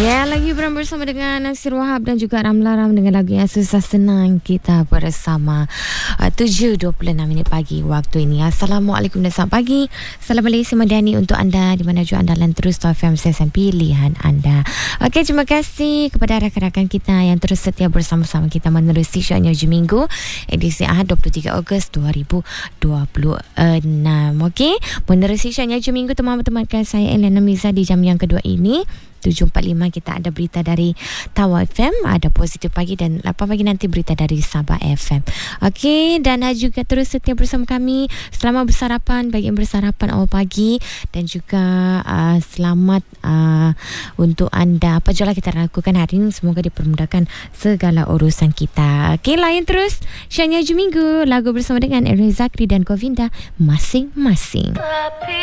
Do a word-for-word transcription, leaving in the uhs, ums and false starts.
Ya, lagi bersama dengan Nasir Wahab dan juga Ramla Ram dengan lagu yang susah senang kita bersama. uh, tujuh dua puluh enam minit pagi waktu ini. Assalamualaikum dan selamat pagi. Salam Malaysia Madani untuk anda di mana juga anda dan terus Top F M stesen pilihan anda. Okey, terima kasih kepada rakan-rakan kita yang terus setia bersama-sama kita menerusi Syiarnya Hujung Minggu edisi Ahad dua puluh tiga Ogos dua ribu dua puluh enam. Okey, menerusi Syiarnya Hujung Minggu teman-teman, saya Elena Miza di jam yang kedua ini. tujuh empat puluh lima kita ada berita dari Tawa F M, ada Positif Pagi, dan lapan pagi nanti berita dari Sabah F M. Okey, dan juga terus setia bersama kami. Selamat bersarapan bagi yang bersarapan awal pagi, dan juga uh, selamat uh, untuk anda apa je lah kita lakukan hari ini, semoga dipermudahkan segala urusan kita. Okey, layan terus Syiarnya Hujung Minggu, lagu bersama dengan Erwin Zakri dan Govinda masing-masing.